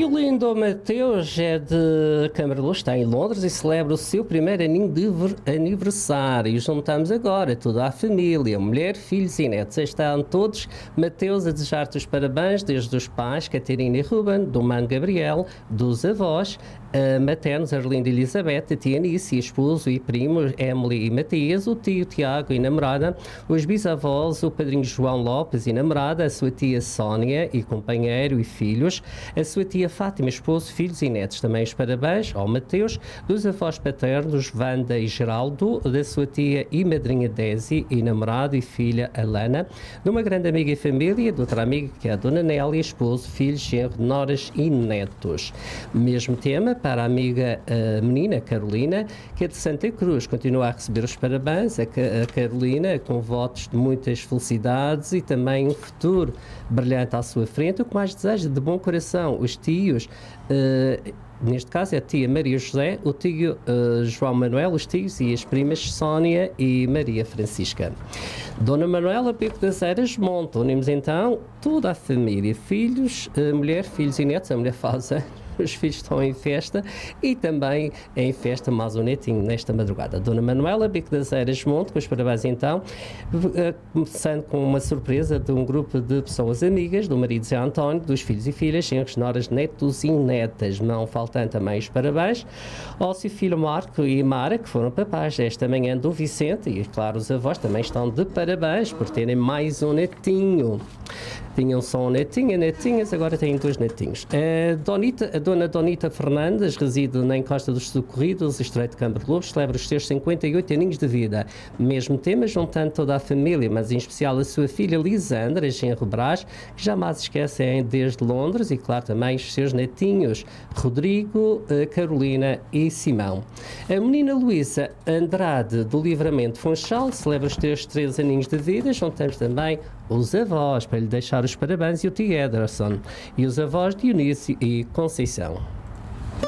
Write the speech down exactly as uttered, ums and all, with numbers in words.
lindo Mateus é de Câmara Luz, está em Londres e celebra o seu primeiro aninho de aniversário. Juntamos agora toda a família, mulher, filhos e netos. Estão todos, Mateus, a desejar-te os parabéns, desde os pais, Catarina e Ruben, do mano Gabriel, dos avós, uh, maternos, Arlinda e Elizabeth, a tia Anice, esposo e primos, Emily e Matias, o tio Tiago e namorada, os bisavós, o padrinho João Lopes e namorada, a sua tia Sónia e companheiro e filhos, a sua tia Fátima, esposo, filhos e netos. Também os parabéns ao Mateus, dos avós paternos, Wanda e Geraldo, da sua tia e madrinha Desi e namorado e filha Alana, de uma grande amiga e família, de outra amiga que é a Dona Nélia, esposo, filhos, genro, noras e netos. Mesmo tema para a amiga a menina Carolina, que é de Santa Cruz. Continua a receber os parabéns a, a Carolina, com votos de muitas felicidades e também um futuro brilhante à sua frente. O que mais deseja de bom coração os tios, uh, neste caso é a tia Maria José, o tio uh, João Manuel, os tios e as primas Sónia e Maria Francisca. Dona Manuela Pico das Eras Monte. Unimos então toda a família, filhos, uh, mulher, filhos e netos. A mulher faz anos, os filhos estão em festa e também em festa mais um netinho nesta madrugada. Dona Manuela Pico das Eras Monte, com os parabéns então, uh, começando com uma surpresa de um grupo de pessoas amigas, do marido Zé António, dos filhos e filhas, genros, noras, netos e netas. Não faltam também os parabéns ao seu filho Marco e Mara, que foram papais esta manhã do Vicente, e claro, os avós também estão de parabéns por terem mais um netinho. Tinham só um netinho, netinhas, agora têm dois netinhos. A, Donita, a dona Donita Fernandes reside na Encosta dos Socorridos, Estreito de Câmara de Lobos, celebra os seus cinquenta e oito aninhos de vida. Mesmo tema, juntando toda a família, mas em especial a sua filha Lisandra, genro Brás, que jamais esquecem desde Londres, e claro também os seus netinhos, Rodrigo, Carolina e Simão. A menina Luísa Andrade, do Livramento Funchal, celebra os seus três aninhos de vida, juntamos também os avós, para lhe deixar os parabéns, e o tio Ederson, e os avós Dionísio e Conceição.